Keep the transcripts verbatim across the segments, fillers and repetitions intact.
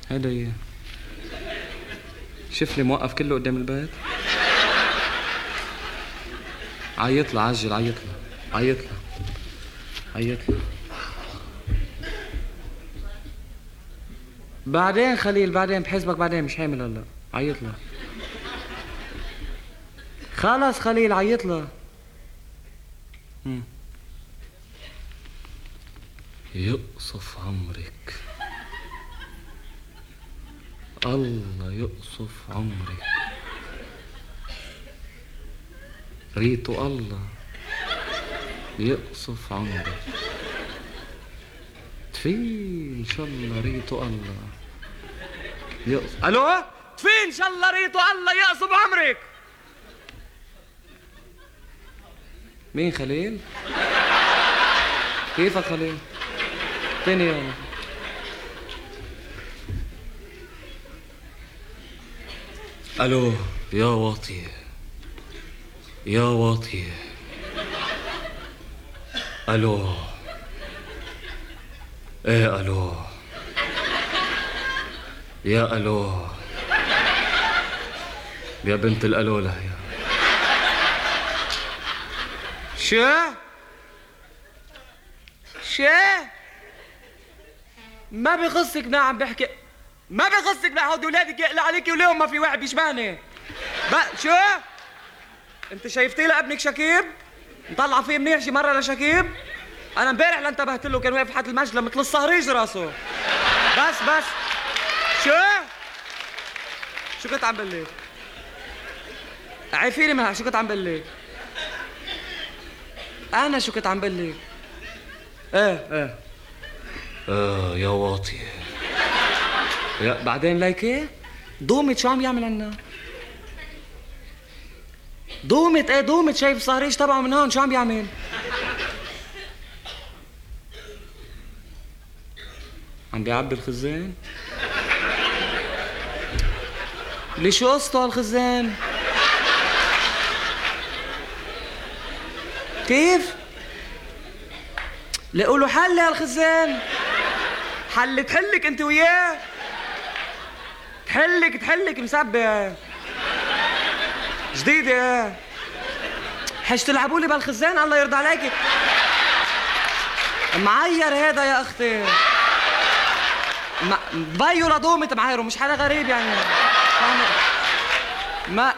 هيدا ايه؟ شوف لي موقف كله قدام البيت. عيط له، عجل، عيط له، عيط له، عيط له. بعدين خليل، بعدين بحسبك، بعدين مش حامل هلا. عيط له. خلص خليل، عيط له. يقصف عمرك، الله يقصف عمرك، ريته الله يقصف عمرك، تفي ان شاء الله ريته الله يقصف. الو، تفي ان شاء الله ريته الله يقصف عمرك. مين خليل؟ كيفك خليل؟ تاني يوم. الو يا واطية، يا واطية. الو. ايه الو. يا الو يا بنت الالو لهيا. شو شو ما بيخصك. نعم بحكي، ما بيخصك. بحود ولادك يقلع عليكي وليهم ما في واحد بيشبهني. شو انت شايفتي لابنك شكيب مطلع فيه منيح شي مره لشكيب؟ انا امبارح لا انتبهت له، كان واقف حد المجلة مثل الصهريج راسه. بس بس شو شو كنت عم بقلك؟ عيفيني منها. شو كنت عم بقلك؟ انا شو كنت عم بقلك؟ ايه ايه اه يا واطية. يا بعدين ليكي دومت شو عم يعمل عنا؟ دومت ايه دومت، شايف صهريج تبعه من هون شو عم يعمل؟ عم بيعبي الخزان؟ ليش شو قصته هالخزان؟ كيف؟ لقوا له حل هالخزان. حل تحلك انت وياه، تحلك تحلك مسبة جديدة. حش تلعبوا لي بالخزان الله يرضى عليك. معير هذا يا اختي، بيو لضومة معايره، مش حدا غريب يعني. ما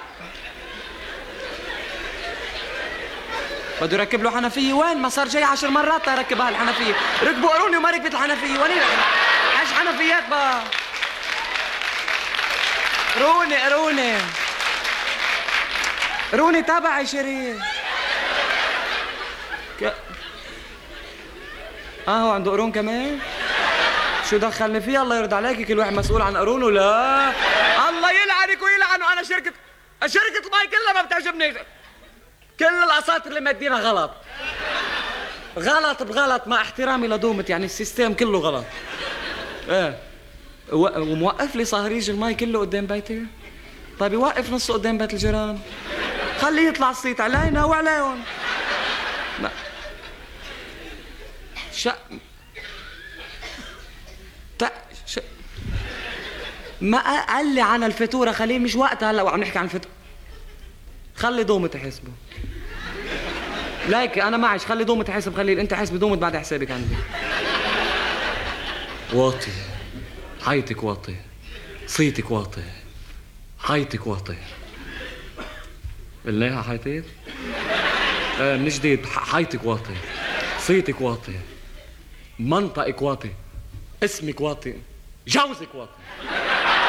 بده يركب له حنفية. وين ما صار جاي عشر مرات تركب هالحنفية. ركبوا قروني وما ركبت الحنفية. وين حش حنفيات بقى؟ قروني قروني قروني تبعي شريف. ك... اه هو عنده قرون كمان؟ شو دخلني فيه؟ الله يرضى عليكي، كل واحد مسؤول عن قرونه. لا الله يلعنك ويلعنه. انا شركة شركة المي كلها ما بتعجبني. كل الاساطير اللي مادينها غلط غلط بغلط، مع احترامي لدومت يعني السيستم كله غلط. ايه وموقف لي صهريج المي كله قدام بيتي. طيب يوقف نصه قدام بيت الجيران، خليه يطلع الصيت علينا وعليهم. ما شا تا ش... ما قال لي عن الفاتوره خليه، مش وقتها هلا وعم نحكي عن الفاتوره. خلي دومة تحسبه. لايك انا معش، خلي دومة تحسب. خلي انت حسبي دومة بعد حسابك عندي. واطي حياتك، واطي صيتك، واطي حياتك، واطي. قلناها حياتك؟ ايه من جديد. حياتك واطي، صيتك واطي، منطقك واطي، اسمك واطي، جوزك واطي.